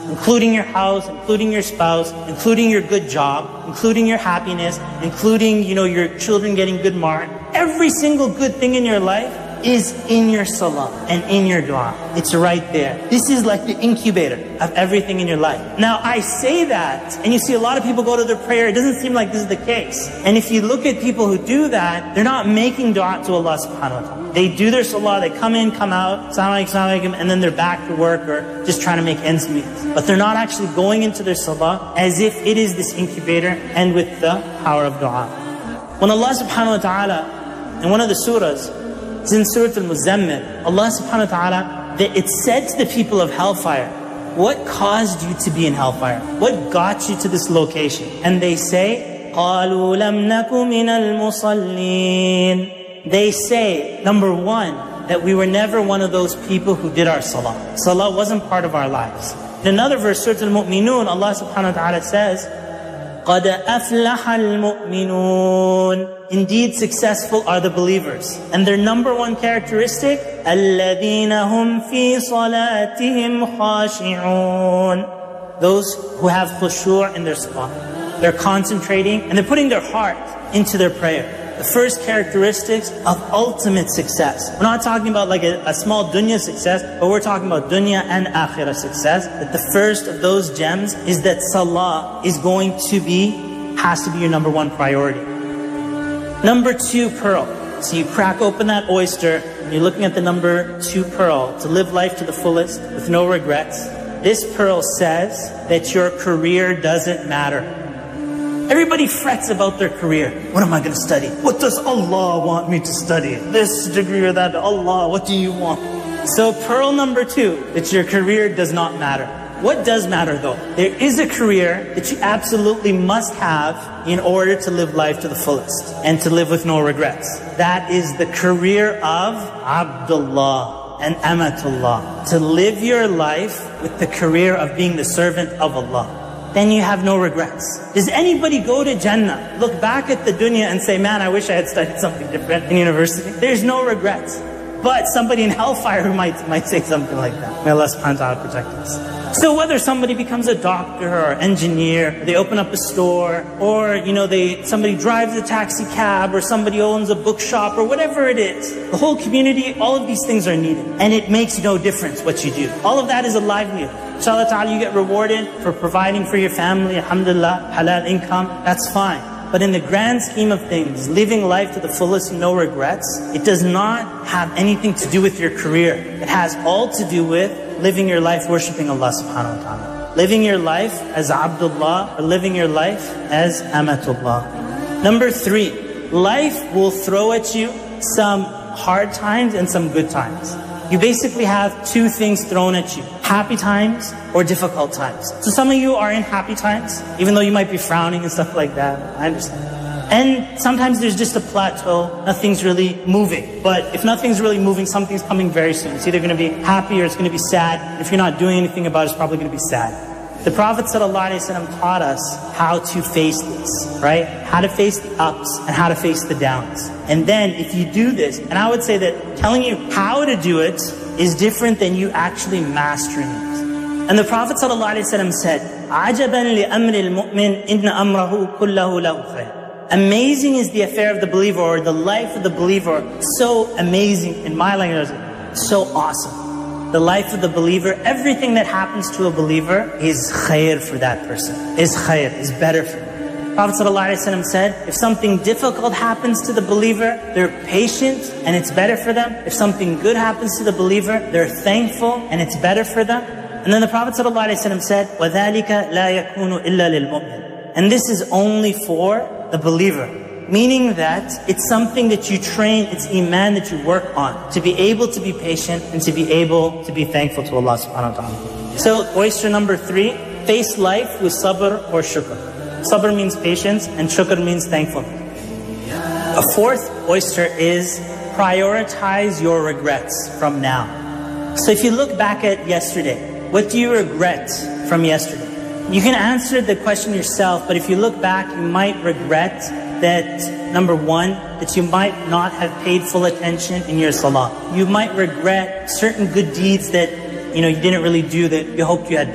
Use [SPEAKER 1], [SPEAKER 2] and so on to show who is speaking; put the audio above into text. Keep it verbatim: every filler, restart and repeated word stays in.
[SPEAKER 1] including your house, including your spouse, including your good job, including your happiness, including, you know, your children getting good marks. Every single good thing in your life is in your salah and in your dua. It's right there. This is like the incubator of everything in your life. Now, I say that, and you see a lot of people go to their prayer. It doesn't seem like this is the case. And if you look at people who do that, they're not making dua to Allah subhanahu wa ta'ala. They do their salah, they come in, come out, assalamu alaikum, assalamu alaikum, and then they're back to work or just trying to make ends meet. But they're not actually going into their salah as if it is this incubator and with the power of dua. When Allah subhanahu wa ta'ala, in one of the surahs, it's in Surah Al-Muzammil, Allah subhanahu wa ta'ala, that it said to the people of hellfire, what caused you to be in hellfire? What got you to this location? And they say, قَالُوا لَمْ نَكُ مِنَ الْمُصَلِّينَ. They say, number one, that we were never one of those people who did our salah. Salah wasn't part of our lives. In another verse, Surah Al-Mu'minun, Allah subhanahu wa ta'ala says, قَدْ أَفْلَحَ الْمُؤْمِنُونَ. Indeed, successful are the believers. And their number one characteristic, الَّذِينَ هُمْ فِي صَلَاتِهِمْ خَاشِعُونَ. Those who have khushu' in their salah. They're concentrating and they're putting their heart into their prayer. The first characteristics of ultimate success. We're not talking about like a, a small dunya success, but we're talking about dunya and akhirah success. That the first of those gems is that salah is going to be, has to be your number one priority. Number two pearl. So you crack open that oyster, and you're looking at the number two pearl, to live life to the fullest with no regrets. This pearl says that your career doesn't matter. Everybody frets about their career. What am I going to study? What does Allah want me to study? This degree or that? Allah, what do you want? So pearl number two, that your career does not matter. What does matter though? There is a career that you absolutely must have in order to live life to the fullest and to live with no regrets. That is the career of Abdullah and Amatullah. To live your life with the career of being the servant of Allah. Then you have no regrets. Does anybody go to Jannah, look back at the dunya and say, man, I wish I had studied something different in university? There's no regrets. But somebody in hellfire who might, might say something like that. May Allah subhanahu wa ta'ala protect us. So whether somebody becomes a doctor or engineer, or they open up a store, or you know, they somebody drives a taxi cab, or somebody owns a bookshop, or whatever it is, the whole community, all of these things are needed. And it makes no difference what you do. All of that is a livelihood. Inshallah ta'ala, you get rewarded for providing for your family, alhamdulillah, halal income, that's fine. But in the grand scheme of things, living life to the fullest and no regrets, it does not have anything to do with your career. It has all to do with living your life worshiping Allah subhanahu wa ta'ala. Living your life as Abdullah, or living your life as Amatullah. Number three, life will throw at you some hard times and some good times. You basically have two things thrown at you. Happy times or difficult times. So some of you are in happy times, even though you might be frowning and stuff like that. I understand. And sometimes there's just a plateau, nothing's really moving. But if nothing's really moving, something's coming very soon. It's either going to be happy or it's going to be sad. If you're not doing anything about it, it's probably going to be sad. The Prophet ﷺ taught us how to face this, right? How to face the ups and how to face the downs. And then if you do this, and I would say that telling you how to do it is different than you actually mastering it. And the Prophet ﷺ said, عَجَبًا لِأَمْرِ الْمُؤْمِنِ إِنَّ أَمْرَهُ كُلَّهُ لَهُ خَيْرٌ. Amazing is the affair of the believer, or the life of the believer. So amazing, in my language, so awesome. The life of the believer, everything that happens to a believer is khair for that person. Is khair, is better for them. Prophet ﷺ said, if something difficult happens to the believer, they're patient and it's better for them. If something good happens to the believer, they're thankful and it's better for them. And then the Prophet ﷺ said, وَذَلِكَ لَا يَكُونُ إِلَّا لِلْمُؤْمِنِ. And this is only for the believer. Meaning that it's something that you train, it's iman that you work on, to be able to be patient and to be able to be thankful to Allah subhanahu wa ta'ala. So oyster number three, face life with sabr or shukr. Sabr means patience and shukr means thankfulness. A fourth oyster is prioritize your regrets from now. So if you look back at yesterday, what do you regret from yesterday? You can answer the question yourself, but if you look back, you might regret that, number one, that you might not have paid full attention in your salah. You might regret certain good deeds that, you know, you didn't really do that you hoped you had done.